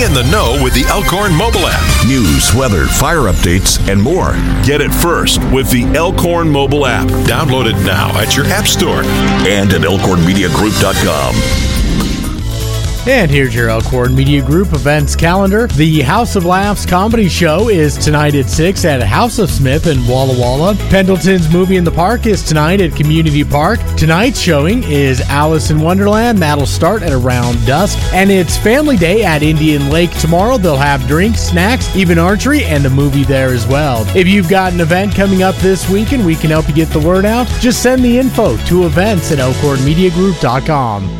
Be in the know with the Elkhorn mobile app. News, weather, fire updates, and more. Get it first with the Elkhorn mobile app. Download it now at your app store. And at elkhornmediagroup.com. And here's your Elkhorn Media Group events calendar. The House of Laughs comedy show is tonight at 6 at House of Smith in Walla Walla. Pendleton's Movie in the Park is tonight at Community Park. Tonight's showing is Alice in Wonderland. That'll start at around dusk. And it's Family Day at Indian Lake tomorrow. They'll have drinks, snacks, even archery, and a movie there as well. If you've got an event coming up this week and we can help you get the word out, just send the info to events at elkhornmediagroup.com.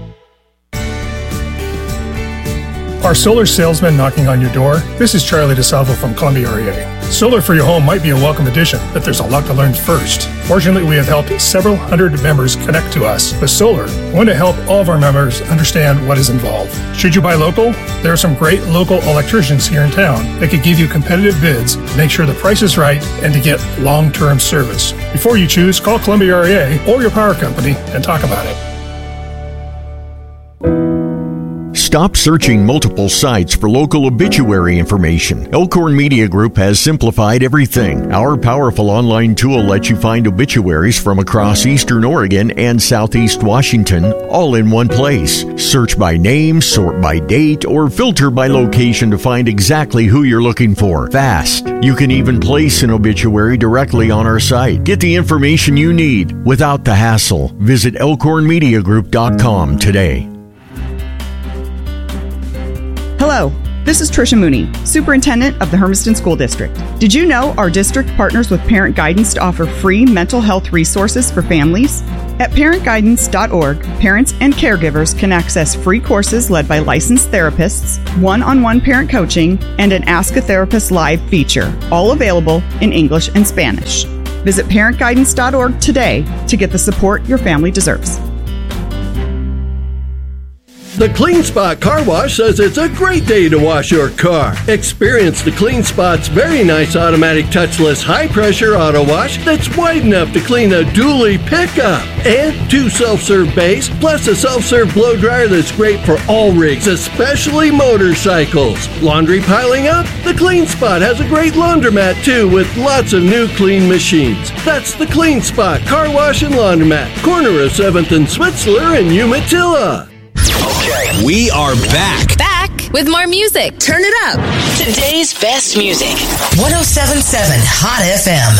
Are solar salesmen knocking on your door? This is Charlie DeSalvo from Columbia REA. Solar for your home might be a welcome addition, but there's a lot to learn first. Fortunately, we have helped several hundred members connect to us. With solar, we want to help all of our members understand what is involved. Should you buy local? There are some great local electricians here in town that could give you competitive bids to make sure the price is right and to get long-term service. Before you choose, call Columbia REA or your power company and talk about it. Stop searching multiple sites for local obituary information. Elkhorn Media Group has simplified everything. Our powerful online tool lets you find obituaries from across Eastern Oregon and Southeast Washington, all in one place. Search by name, sort by date, or filter by location to find exactly who you're looking for. Fast. You can even place an obituary directly on our site. Get the information you need without the hassle. Visit elkhornmediagroup.com today. Hello, this is Tricia Mooney, Superintendent of the Hermiston School District. Did you know our district partners with Parent Guidance to offer free mental health resources for families? At parentguidance.org, parents and caregivers can access free courses led by licensed therapists, one-on-one parent coaching, and an Ask a Therapist Live feature, all available in English and Spanish. Visit parentguidance.org today to get the support your family deserves. The Clean Spot Car Wash says it's a great day to wash your car. Experience the Clean Spot's very nice automatic touchless high-pressure auto wash that's wide enough to clean a dually pickup. And 2 self-serve bays, plus a self-serve blow dryer that's great for all rigs, especially motorcycles. Laundry piling up? The Clean Spot has a great laundromat too with lots of new clean machines. That's the Clean Spot Car Wash and Laundromat, corner of 7th and Switzler in Umatilla. Okay, we are back. Back with more music. Turn it up. Today's best music. 107.7 Hot FM.